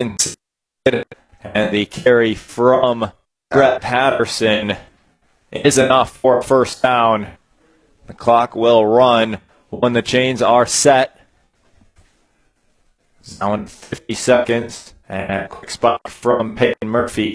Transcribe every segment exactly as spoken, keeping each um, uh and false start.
seconds. And the carry from Brett Patterson is enough for a first down. The clock will run when the chains are set. Now in fifty seconds. And a quick spot from Peyton Murphy.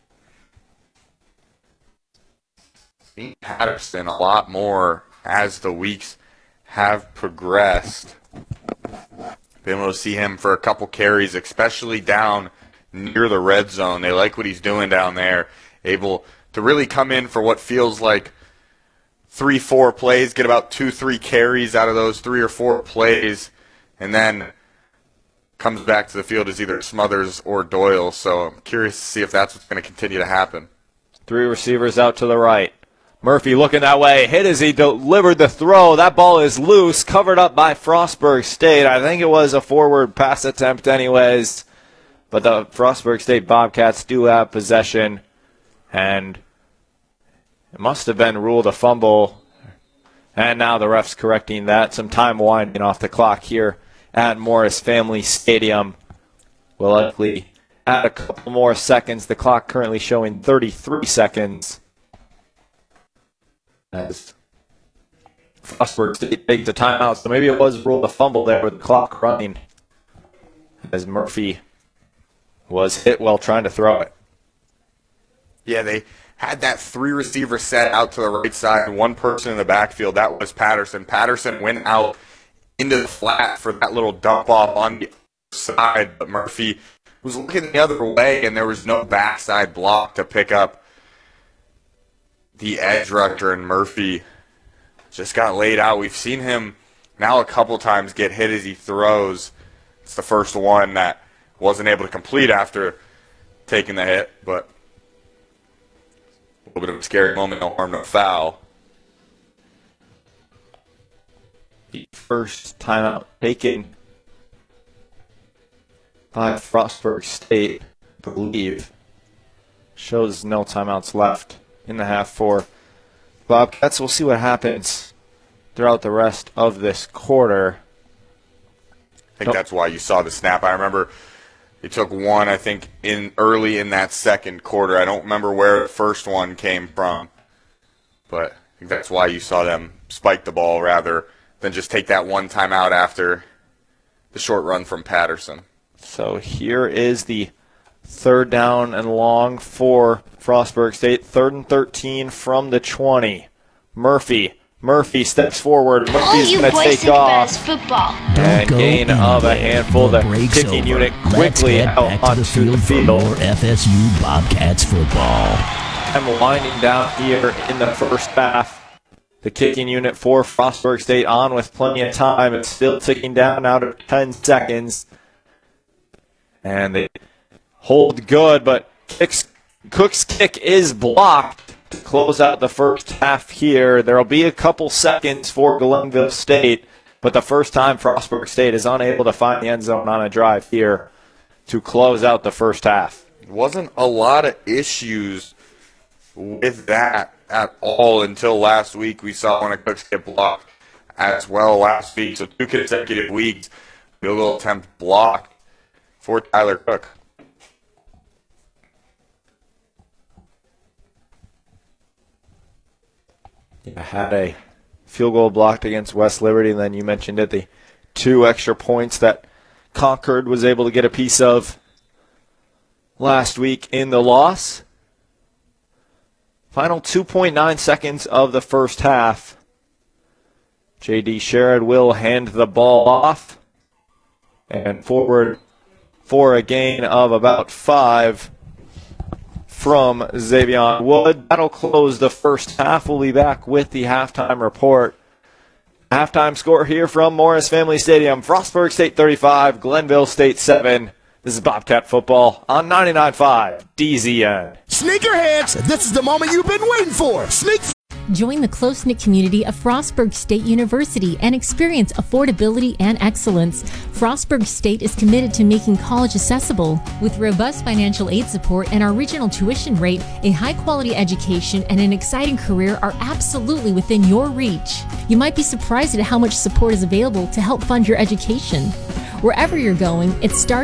Seen Patterson a lot more as the weeks have progressed. Been able to see him for a couple carries, especially down near the red zone. They like what he's doing down there. Able to really come in for what feels like three, four plays, get about two, three carries out of those three or four plays, and then comes back to the field as either Smothers or Doyle. So I'm curious to see if that's what's going to continue to happen. Three receivers out to the right. Murphy looking that way, hit as he delivered the throw. That ball is loose, covered up by Frostburg State. I think it was a forward pass attempt anyways. But the Frostburg State Bobcats do have possession. And it must have been ruled a fumble. And now the ref's correcting that. Some time winding off the clock here at Morris Family Stadium. We'll likely add a couple more seconds. The clock currently showing thirty-three seconds. As Frostburg State takes a timeout, so maybe it was ruled a fumble there with the clock running, as Murphy was hit while trying to throw it. Yeah, they had that three receiver set out to the right side and one person in the backfield. That was Patterson. Patterson went out into the flat for that little dump off on the other side, but Murphy was looking the other way and there was no backside block to pick up the edge rusher, and Murphy just got laid out. We've seen him now a couple times get hit as he throws. It's the first one that wasn't able to complete after taking the hit, but a little bit of a scary moment, no harm, no foul. The first timeout taken by Frostburg State, I believe. Shows no timeouts left in the half for Bobcats. We'll see what happens throughout the rest of this quarter. I think that's why you saw the snap. I remember he took one, I think, in early in that second quarter. I don't remember where the first one came from, but I think that's why you saw them spike the ball rather than just take that one timeout after the short run from Patterson. So here is the third down and long for Frostburg State. Third and thirteen from the twenty. Murphy. Murphy steps forward. Murphy's going to take off. Football. And gain of a handful. The kicking unit quickly out onto the field. For F S U Bobcats football. I'm winding down here in the first half. The kicking unit for Frostburg State on with plenty of time. It's still ticking down out of ten seconds. And they hold good, but kicks, Cook's kick is blocked to close out the first half here. There will be a couple seconds for Glenville State, but the first time Frostburg State is unable to find the end zone on a drive here to close out the first half. Wasn't a lot of issues with that at all until last week. We saw one of Cook's get blocked as well last week. So two consecutive weeks, field goal attempt blocked for Tyler Cook. I had a field goal blocked against West Liberty, and then you mentioned it, the two extra points that Concord was able to get a piece of last week in the loss. Final two point nine seconds of the first half. J D Sherrod will hand the ball off and forward for a gain of about five from Xavion Wood. That'll close the first half. We'll be back with the halftime report. Halftime score here from Morris Family Stadium. Frostburg State thirty-five, Glenville State seven. This is Bobcat Football on ninety-nine point five D Z N. Sneakerheads, this is the moment you've been waiting for. Sneak. Join the close-knit community of Frostburg State University and experience affordability and excellence. Frostburg State is committed to making college accessible. With robust financial aid support and our regional tuition rate, a high-quality education and an exciting career are absolutely within your reach. You might be surprised at how much support is available to help fund your education. Wherever you're going, it starts